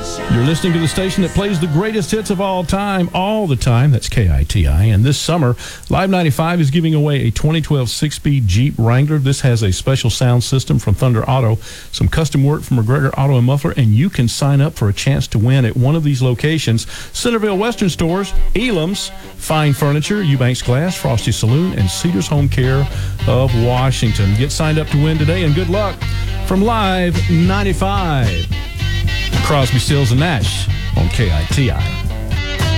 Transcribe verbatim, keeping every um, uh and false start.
You're listening to the station that plays the greatest hits of all time, all the time. That's K I T I. And this summer, Live ninety-five is giving away a twenty twelve six-speed Jeep Wrangler. This has a special sound system from Thunder Auto, some custom work from McGregor Auto and Muffler, and you can sign up for a chance to win at one of these locations: Centerville Western Stores, Elam's, Fine Furniture, Eubanks Glass, Frosty Saloon, and Cedars Home Care of Washington. Get signed up to win today, and good luck from Live ninety-five. Crosby, Stills, and Nash on K I T I.